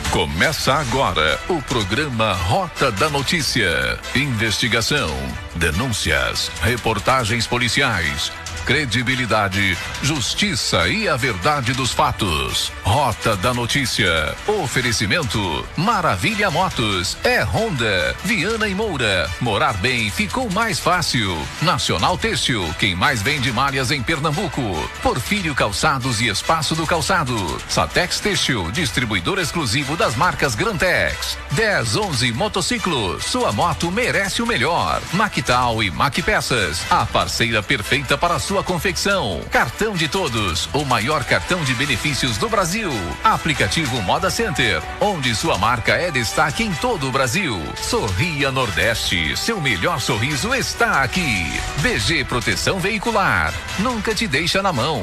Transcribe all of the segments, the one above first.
Começa agora o programa Rota da Notícia. Investigação, denúncias, reportagens policiais, credibilidade, justiça e a verdade dos fatos. Rota da Notícia. Oferecimento Maravilha Motos. É Honda. Viana e Moura. Morar bem ficou mais fácil. Nacional Têxtil. Quem mais vende malhas em Pernambuco. Porfírio Calçados e Espaço do Calçado. Satex Têxtil. Distribuidor exclusivo das marcas Grantex. 1011 Motociclos. Sua moto merece o melhor. Mactal e Macpeças. A parceira perfeita para a sua confecção. Cartão de Todos, o maior cartão de benefícios do Brasil. Aplicativo Moda Center, onde sua marca é destaque em todo o Brasil. Sorria Nordeste, seu melhor sorriso está aqui. BG Proteção Veicular, nunca te deixa na mão.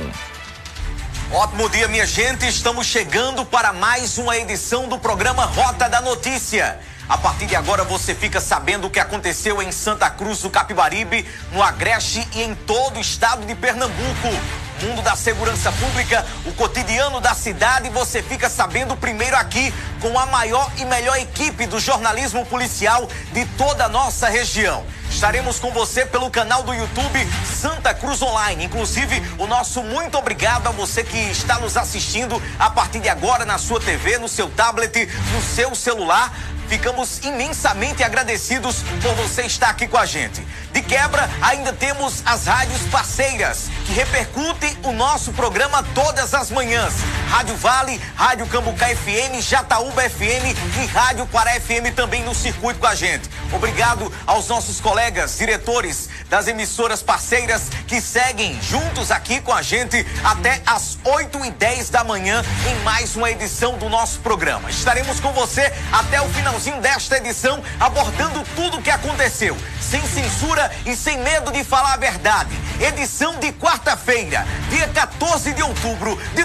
Ótimo dia, minha gente. Estamos chegando para mais uma edição do programa Rota da Notícia. A partir de agora você fica sabendo o que aconteceu em Santa Cruz do Capibaribe, no Agreste e em todo o estado de Pernambuco. Mundo da segurança pública, o cotidiano da cidade, você fica sabendo primeiro aqui com a maior e melhor equipe do jornalismo policial de toda a nossa região. Estaremos com você pelo canal do YouTube Santa Cruz Online. Inclusive, o nosso muito obrigado a você que está nos assistindo a partir de agora na sua TV, no seu tablet, no seu celular. Ficamos imensamente agradecidos por você estar aqui com a gente. De quebra, ainda temos as rádios parceiras, que repercutem o nosso programa todas as manhãs. Rádio Vale, Rádio Cambucá FM, Jataúba FM e Rádio Pará FM também no circuito com a gente. Obrigado aos nossos colegas, diretores das emissoras parceiras que seguem juntos aqui com a gente até às 8h10 da manhã em mais uma edição do nosso programa. Estaremos com você até o finalzinho desta edição, abordando tudo o que aconteceu, sem censura e sem medo de falar a verdade. Edição de quarta-feira, dia 14 de outubro de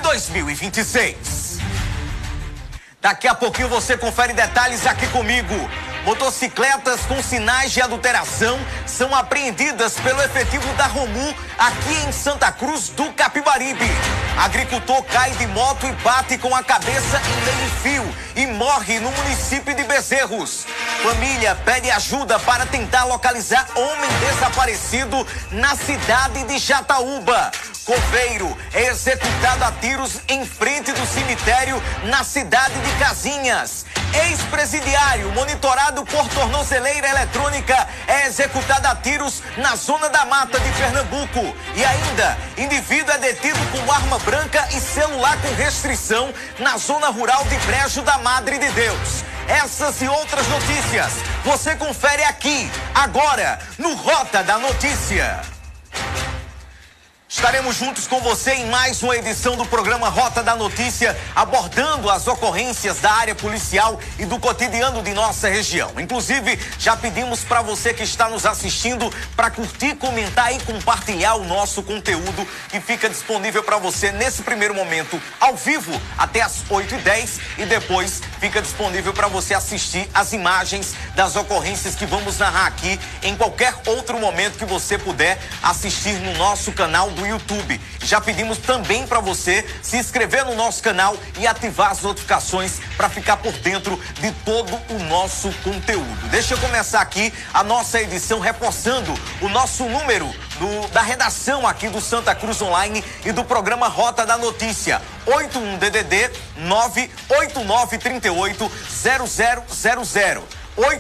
2026. Daqui a pouquinho você confere detalhes aqui comigo. Motocicletas com sinais de adulteração são apreendidas pelo efetivo da Romu aqui em Santa Cruz do Capibaribe. Agricultor cai de moto e bate com a cabeça em meio-fio e morre no município de Bezerros. Família pede ajuda para tentar localizar homem desaparecido na cidade de Jataúba. Coveiro é executado a tiros em frente do cemitério na cidade de Casinhas. Ex-presidiário monitorado por tornozeleira eletrônica é executado a tiros na zona da mata de Pernambuco. E ainda, indivíduo é detido com arma branca e celular com restrição na zona rural de Brejo da Madre de Deus. Essas e outras notícias você confere aqui, agora, no Rota da Notícia. Estaremos juntos com você em mais uma edição do programa Rota da Notícia, abordando as ocorrências da área policial e do cotidiano de nossa região. Inclusive, já pedimos para você que está nos assistindo para curtir, comentar e compartilhar o nosso conteúdo que fica disponível para você nesse primeiro momento, ao vivo, até às 8h10, e depois fica disponível para você assistir as imagens das ocorrências que vamos narrar aqui em qualquer outro momento que você puder assistir no nosso canal do YouTube. Já pedimos também para você se inscrever no nosso canal e ativar as notificações para ficar por dentro de todo o nosso conteúdo. Deixa eu começar aqui a nossa edição reforçando o nosso número da redação aqui do Santa Cruz Online e do programa Rota da Notícia. 81-DDD 989380000.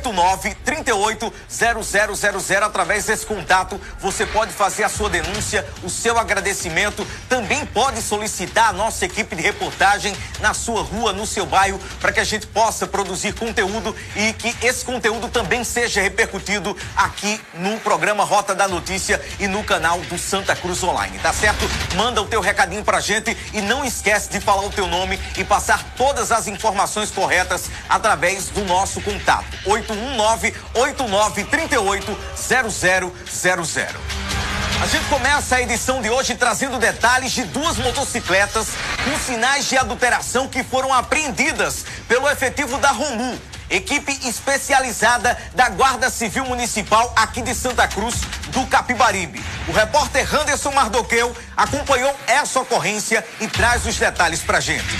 8938-0000. Através desse contato você pode fazer a sua denúncia, o seu agradecimento, também pode solicitar a nossa equipe de reportagem na sua rua, no seu bairro, para que a gente possa produzir conteúdo e que esse conteúdo também seja repercutido aqui no programa Rota da Notícia e no canal do Santa Cruz Online, tá certo? Manda o teu recadinho pra gente e não esquece de falar o teu nome e passar todas as informações corretas através do nosso contato. 819-8938-0000. A gente começa a edição de hoje trazendo detalhes de duas motocicletas com sinais de adulteração que foram apreendidas pelo efetivo da Romu, equipe especializada da Guarda Civil Municipal aqui de Santa Cruz do Capibaribe. O repórter Anderson Mardoqueu acompanhou essa ocorrência e traz os detalhes pra gente.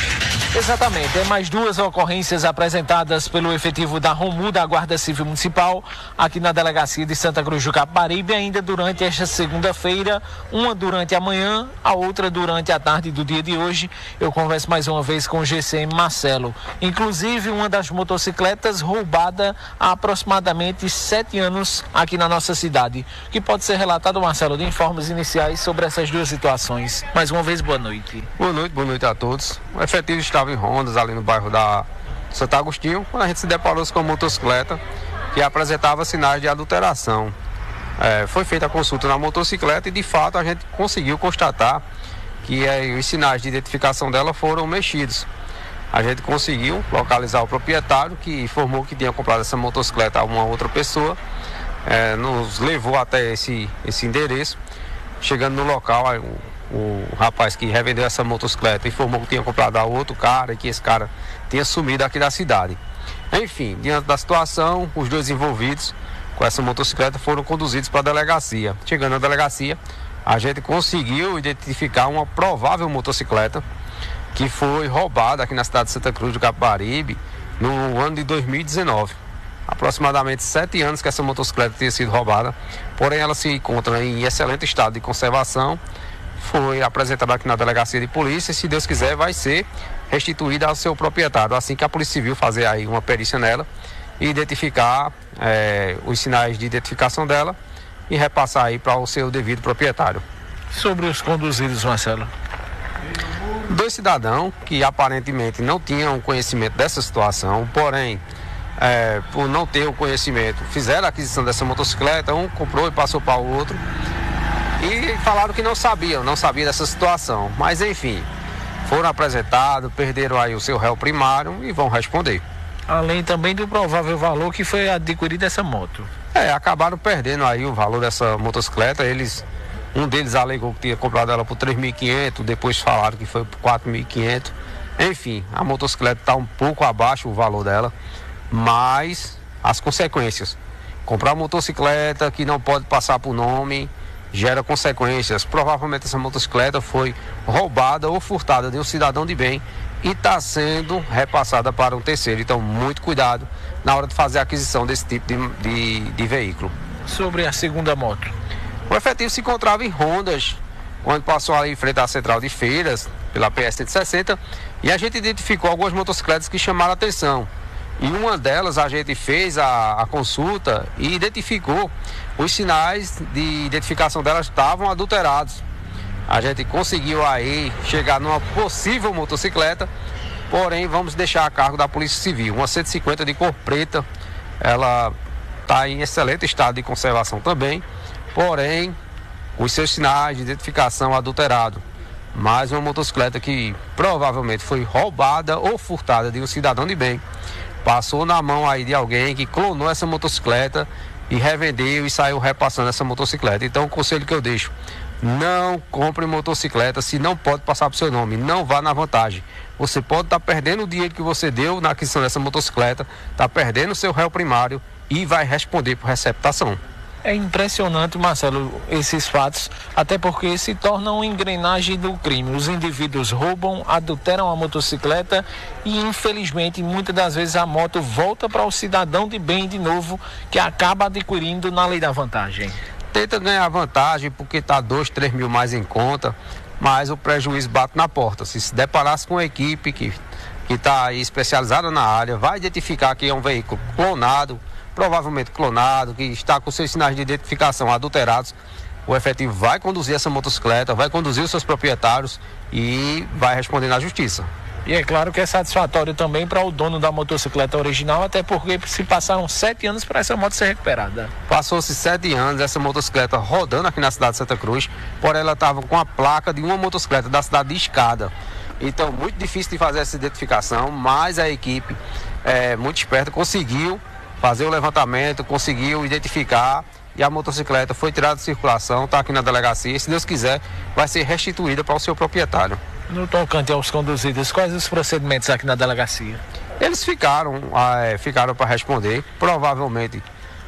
Exatamente, é mais 2 ocorrências apresentadas pelo efetivo da ROMU da Guarda Civil Municipal aqui na delegacia de Santa Cruz do Capibaribe, ainda durante esta segunda-feira, uma durante a manhã, a outra durante a tarde do dia de hoje. Eu converso mais uma vez com o GCM Marcelo. Inclusive, uma das motocicletas roubada há aproximadamente 7 anos aqui na nossa cidade. O que pode ser relatado, Marcelo, de informes iniciais sobre essas duas situações? Mais uma vez, boa noite. Boa noite a todos. O efetivo estava em rondas ali no bairro da Santo Agostinho, quando a gente se deparou com uma motocicleta que apresentava sinais de adulteração. Foi feita a consulta na motocicleta e de fato a gente conseguiu constatar que os sinais de identificação dela foram mexidos. A gente conseguiu localizar o proprietário, que informou que tinha comprado essa motocicleta a uma outra pessoa, nos levou até esse endereço. Chegando no local, o rapaz que revendeu essa motocicleta informou que tinha comprado a outro cara e que esse cara tinha sumido aqui da cidade. Enfim, diante da situação, os dois envolvidos com essa motocicleta foram conduzidos para a delegacia. Chegando na delegacia, a gente conseguiu identificar uma provável motocicleta que foi roubada aqui na cidade de Santa Cruz do Capibaribe no ano de 2019. Aproximadamente 7 anos que essa motocicleta tinha sido roubada, porém ela se encontra em excelente estado de conservação. Foi apresentada aqui na delegacia de polícia e, se Deus quiser, vai ser restituída ao seu proprietário, assim que a Polícia Civil fazer aí uma perícia nela e identificar os sinais de identificação dela e repassar aí para o seu devido proprietário. Sobre os conduzidos, Marcelo? 2 cidadãos que aparentemente não tinham conhecimento dessa situação, porém, por não ter o conhecimento, fizeram a aquisição dessa motocicleta, um comprou e passou para o outro. E falaram que não sabiam dessa situação. Mas enfim, foram apresentados, perderam aí o seu réu primário e vão responder. Além também do provável valor que foi adquirido essa moto. Acabaram perdendo aí o valor dessa motocicleta. Um deles alegou que tinha comprado ela por 3.500, depois falaram que foi por 4.500. Enfim, a motocicleta está um pouco abaixo o valor dela, mas as consequências. Comprar uma motocicleta que não pode passar por nome gera consequências. Provavelmente essa motocicleta foi roubada ou furtada de um cidadão de bem e está sendo repassada para um terceiro. Então, muito cuidado na hora de fazer a aquisição desse tipo de veículo. Sobre a segunda moto? O efetivo se encontrava em rondas quando passou ali em frente à central de feiras, pela PS 160, e a gente identificou algumas motocicletas que chamaram a atenção. E uma delas a gente fez a consulta e identificou os sinais de identificação delas estavam adulterados. A gente conseguiu aí chegar numa possível motocicleta, porém vamos deixar a cargo da Polícia Civil. Uma 150 de cor preta, ela está em excelente estado de conservação também, porém os seus sinais de identificação adulterados. Mais uma motocicleta que provavelmente foi roubada ou furtada de um cidadão de bem. Passou na mão aí de alguém que clonou essa motocicleta e revendeu e saiu repassando essa motocicleta. Então, o conselho que eu deixo: não compre motocicleta se não pode passar para o seu nome. Não vá na vantagem. Você pode estar perdendo o dinheiro que você deu na aquisição dessa motocicleta, está perdendo o seu réu primário e vai responder por receptação. É impressionante, Marcelo, esses fatos, até porque se tornam uma engrenagem do crime. Os indivíduos roubam, adulteram a motocicleta e, infelizmente, muitas das vezes a moto volta para o cidadão de bem de novo, que acaba adquirindo na lei da vantagem. Tenta ganhar vantagem porque está 2, 3 mil mais em conta, mas o prejuízo bate na porta. Se deparasse com uma equipe que está aí especializada na área, vai identificar que é um veículo clonado, provavelmente clonado, que está com seus sinais de identificação adulterados, o efetivo vai conduzir essa motocicleta, vai conduzir os seus proprietários e vai responder na justiça. E é claro que é satisfatório também para o dono da motocicleta original, até porque se passaram 7 anos para essa moto ser recuperada. Passou-se 7 anos essa motocicleta rodando aqui na cidade de Santa Cruz, porém ela estava com a placa de uma motocicleta da cidade de Escada. Então, muito difícil de fazer essa identificação, mas a equipe, muito esperta, conseguiu fazer o levantamento, conseguiu identificar e a motocicleta foi tirada de circulação, está aqui na delegacia e, se Deus quiser, vai ser restituída para o seu proprietário. No tocante aos conduzidos, quais os procedimentos aqui na delegacia? Eles ficaram para responder, provavelmente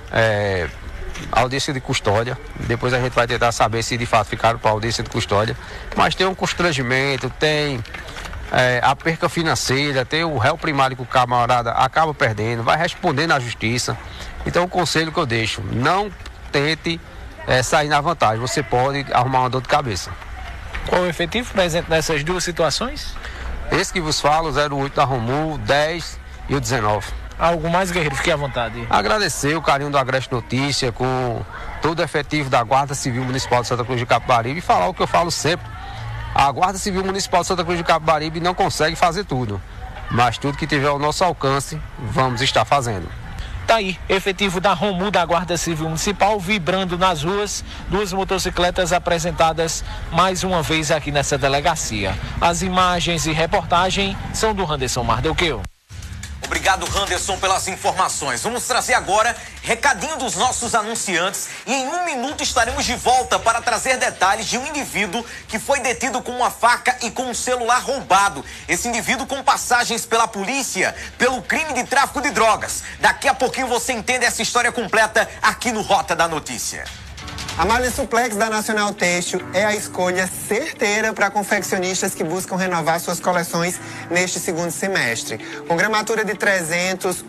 audiência de custódia. Depois a gente vai tentar saber se de fato ficaram para audiência de custódia. Mas tem um constrangimento, tem a perca financeira, tem o réu primário que o camarada acaba perdendo, vai responder na justiça. Então o conselho que eu deixo, não tente sair na vantagem, você pode arrumar uma dor de cabeça. Qual o efetivo presente nessas duas situações? Esse que vos falo, 08 da Romu, 10 e o 19. Algo mais, guerreiro? Fique à vontade. Agradecer o carinho do Agreste Notícia com todo o efetivo da Guarda Civil Municipal de Santa Cruz de Capibaribe e falar o que eu falo sempre. A Guarda Civil Municipal de Santa Cruz de Capibaribe não consegue fazer tudo, mas tudo que tiver ao nosso alcance, vamos estar fazendo. Tá aí, efetivo da Romu da Guarda Civil Municipal vibrando nas ruas, duas motocicletas apresentadas mais uma vez aqui nessa delegacia. As imagens e reportagem são do Randerson Mardoqueu. Obrigado, Randerson, pelas informações. Vamos trazer agora recadinho dos nossos anunciantes e em um minuto estaremos de volta para trazer detalhes de um indivíduo que foi detido com uma faca e com um celular roubado. Esse indivíduo com passagens pela polícia pelo crime de tráfico de drogas. Daqui a pouquinho você entende essa história completa aqui no Rota da Notícia. A malha suplex da Nacional Têxtil é a escolha certeira para confeccionistas que buscam renovar suas coleções neste segundo semestre. Com gramatura de 300,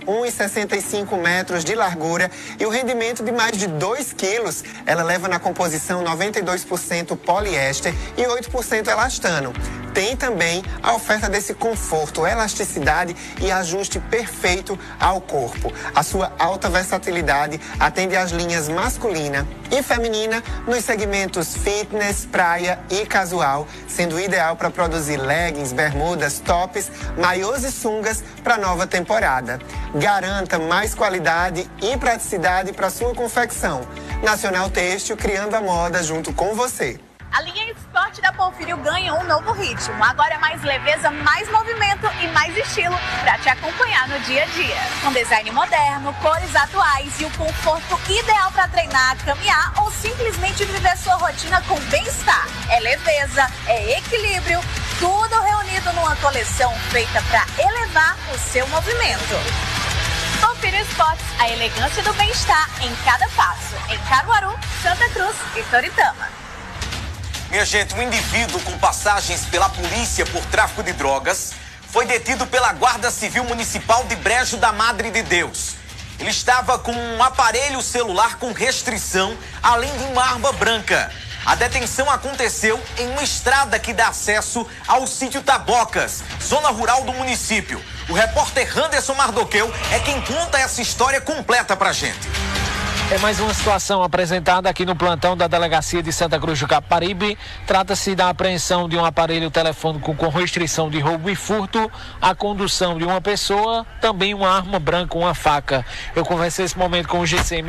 1,65 metros de largura e o rendimento de mais de 2 quilos, ela leva na composição 92% poliéster e 8% elastano. Tem também a oferta desse conforto, elasticidade e ajuste perfeito ao corpo. A sua alta versatilidade atende às linhas masculina e feminina nos segmentos fitness, praia e casual, sendo ideal para produzir leggings, bermudas, tops, maiôs e sungas para a nova temporada. Garanta mais qualidade e praticidade para sua confecção. Nacional Têxtil, criando a moda junto com você. A linha Sport da Porfírio ganha um novo ritmo. Agora é mais leveza, mais movimento e mais estilo para te acompanhar no dia a dia. Com design moderno, cores atuais e o conforto ideal para treinar, caminhar ou simplesmente viver sua rotina com bem-estar. É leveza, é equilíbrio, tudo reunido numa coleção feita para elevar o seu movimento. Porfírio Sports, a elegância do bem-estar em cada passo. Em Caruaru, Santa Cruz e Toritama. Minha gente, um indivíduo com passagens pela polícia por tráfico de drogas foi detido pela Guarda Civil Municipal de Brejo da Madre de Deus. Ele estava com um aparelho celular com restrição, além de uma arma branca. A detenção aconteceu em uma estrada que dá acesso ao sítio Tabocas, zona rural do município. O repórter Randerson Mardoqueu é quem conta essa história completa pra gente. É mais uma situação apresentada aqui no plantão da Delegacia de Santa Cruz do Capibaribe. Trata-se da apreensão de um aparelho telefônico com restrição de roubo e furto, a condução de uma pessoa, também uma arma branca, uma faca. Eu conversei esse momento com o GCM